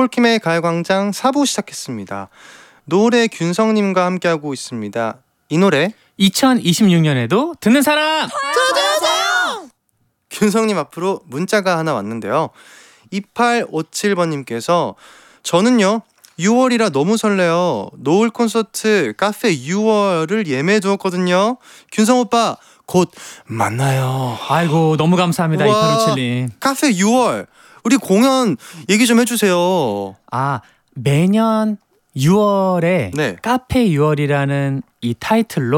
폴킴의 가요광장 4부 시작했습니다. 노래 균성님과 함께하고 있습니다. 이 노래 2026년에도 듣는 사람! 균성님 앞으로 문자가 하나 왔는데요. 2857번님께서 저는요 6월이라 너무 설레요. 노을 콘서트 카페 6월을 예매해두었거든요. 균성 오빠 곧 만나요. 아이고 너무 감사합니다. 우와, 2857님. 카페 6월 우리 공연 얘기 좀 해주세요. 아, 매년 6월에 네. 카페 6월이라는 이 타이틀로